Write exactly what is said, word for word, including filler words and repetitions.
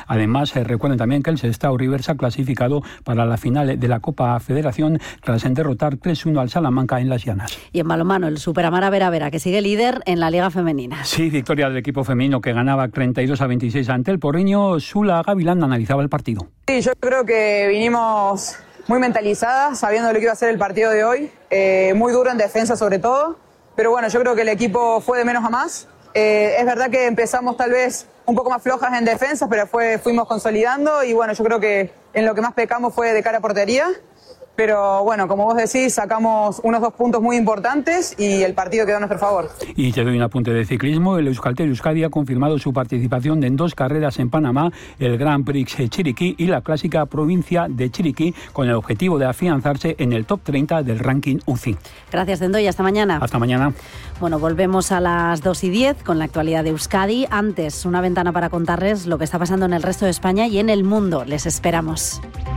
Además, eh, recuerden también que el Sestao River se ha clasificado para la final de la Copa Federación tras derrotar tres uno al Salamanca en Las Llanas. Y en balonmano, el Superamara Vera Vera, que sigue líder en la Liga Femenina. Sí, victoria del equipo femenino que ganaba treinta y dos a veintiséis ante el Porriño. Sula Gavilán analizaba el partido. Sí, yo creo que vinimos muy mentalizadas, sabiendo lo que iba a ser el partido de hoy. Eh, muy duro en defensa sobre todo, pero bueno, yo creo que el equipo fue de menos a más. Eh, es verdad que empezamos tal vez un poco más flojas en defensa, pero fue, fuimos consolidando y bueno, yo creo que en lo que más pecamos fue de cara a portería. Pero bueno, como vos decís, sacamos unos dos puntos muy importantes y el partido quedó a nuestro favor. Y te doy un apunte de ciclismo. El Euskaltel Euskadi ha confirmado su participación en dos carreras en Panamá, el Grand Prix Chiriquí y la clásica provincia de Chiriquí, con el objetivo de afianzarse en el top treinta del ranking U C I. Gracias, Tendo, y hasta mañana. Hasta mañana. Bueno, volvemos a las dos y diez con la actualidad de Euskadi. Antes, una ventana para contarles lo que está pasando en el resto de España y en el mundo. Les esperamos.